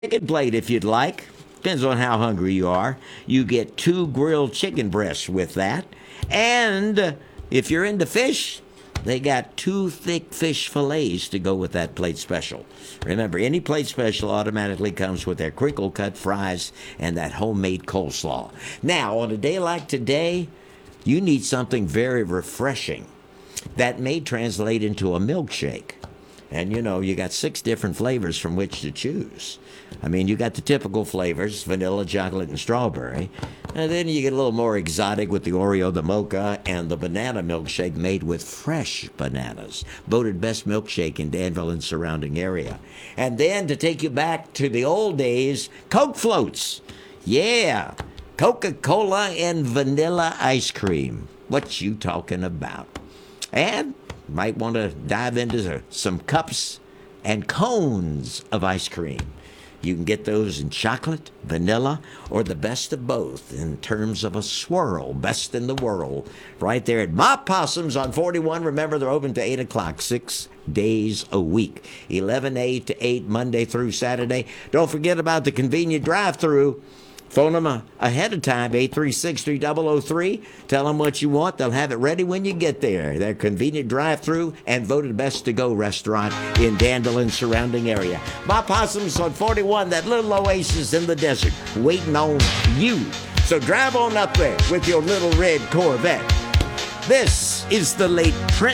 chicken plate if you'd like. Depends on how hungry you are. You get 2 grilled chicken breasts with that. And if you're into fish, they got 2 thick fish fillets to go with that plate special. Remember, any plate special automatically comes with their crinkle cut fries and that homemade coleslaw. Now, on a day like today, you need something very refreshing. That may translate into a milkshake. And you got 6 different flavors from which to choose. I mean, you got the typical flavors, vanilla, chocolate, and strawberry. And then you get a little more exotic with the Oreo, the mocha, and the banana milkshake made with fresh bananas. Voted best milkshake in Danville and surrounding area. And then to take you back to the old days, Coke floats. Yeah, Coca-Cola and vanilla ice cream. What you talking about? And might want to dive into some cups and cones of ice cream. You can get those in chocolate, vanilla, or the best of both in terms of a swirl, best in the world. Right there at Ma Possums on 41. Remember, they're open to 8 o'clock, 6 days a week. 11 to 8, Monday through Saturday. Don't forget about the convenient drive-through. Phone them ahead of time, 836-3003. Tell them what you want. They'll have it ready when you get there. Their convenient drive-through and voted best to go restaurant in Danville and surrounding area. Ma Possums on 41, that little oasis in the desert, waiting on you. So drive on up there with your little red Corvette. This is the late Prince